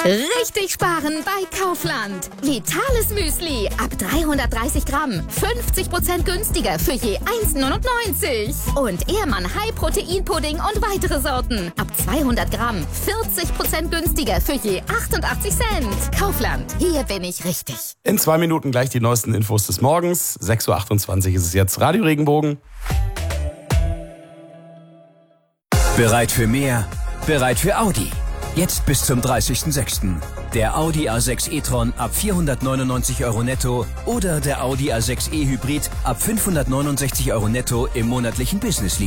Richtig sparen bei Kaufland. Vitales Müsli ab 330 Gramm. 50% günstiger für je 1,99. Und Ehrmann High Protein Pudding und weitere Sorten ab 200 Gramm. 40% günstiger für je 88 Cent. Kaufland, hier bin ich richtig. In 2 Minuten gleich die neuesten Infos des Morgens. 6.28 Uhr ist es jetzt. Radio Regenbogen. Bereit für mehr? Bereit für Audi. Jetzt bis zum 30.06. Der Audi A6 e-tron ab 499 € netto oder der Audi A6 e-Hybrid ab 569 € netto im monatlichen Business-Leasing.